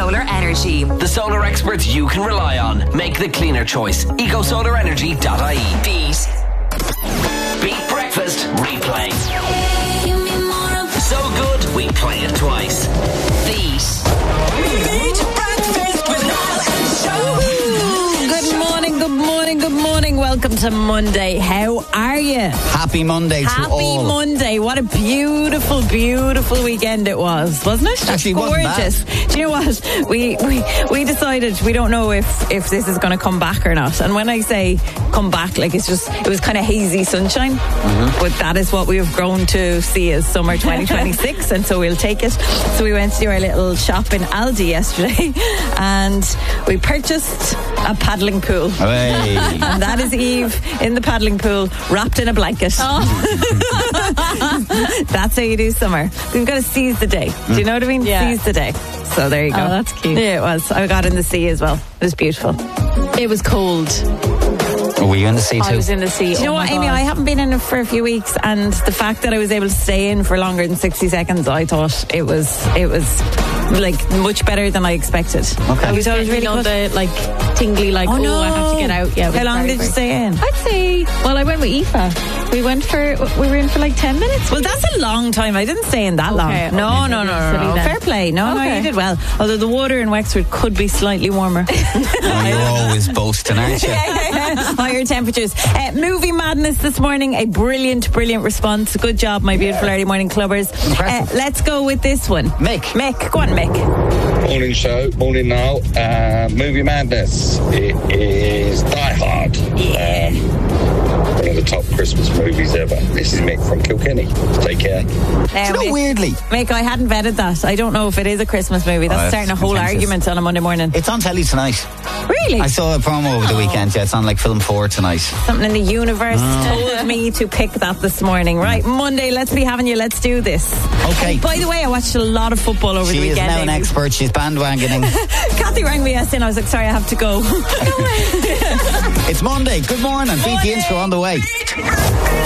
Solar Energy. The solar experts you can rely on. Make the cleaner choice. EcoSolarEnergy.ie. Beat. Beat Breakfast Replay. So good, we play it twice. Beat. Breakfast with Niall and Show. Good morning. Welcome to Monday. How are you? Happy Monday to all. Happy Monday. What a beautiful, beautiful weekend it was, wasn't it? Actually, gorgeous. Do you know what? We decided we don't know if this is going to come back or not. And when I say come back, like it was kind of hazy sunshine. But that is what we have grown to see as summer 2026, and so we'll take it. So we went to do our little shop in Aldi yesterday, and we purchased a paddling pool. Hey. And that is Eve in the paddling pool, wrapped in a blanket. That's how you do summer. We've got to seize the day. Do you know what I mean? Yeah. Seize the day. So there you go. Oh, that's cute. Yeah, it was. I got in the sea as well. It was beautiful. It was cold. Were you in the sea too? I was in the sea. Do you know what, Amy? I haven't been in it for a few weeks, and the fact that I was able to stay in for longer than 60 seconds, I thought it was like much better than I expected. Okay. I was Really really know good. the tingly I have to get out. Yeah. it was How long very, did you very- stay in? I'd say. Well, I went with Aoife. We were in for like 10 minutes. Well, that's a long time. I didn't stay in that Okay, long. No. silly then. Fair play. No, Okay. you did well. Although the water in Wexford could be slightly warmer. You're always boasting, aren't you? Higher temperatures. Movie madness this morning. A brilliant response. Good job, my beautiful early morning clubbers. Impressive. Let's go with this one. Mick. Go on, Mick. Morning show, morning now. Movie madness. It is Die Hard. One of the top Christmas movies ever. This is Mick from Kilkenny. Take care. Do you know, weirdly, Mick, I hadn't vetted that. I don't know if it is a Christmas movie. That's starting a whole contentious. argument on a Monday morning. it's on telly tonight. Really? I saw a promo over the weekend. Yeah, it's on like Film 4 tonight. Something in the universe told me to pick that this morning. Right, Monday, let's be having you. Let's do this. Okay. Oh, by the way, I watched a lot of football over the She is weekend. now an Amy. expert. She's bandwagoning. Kathy rang me yesterday and I was like, sorry, I have to go. It's Monday. Good morning. Beat the intro on the way.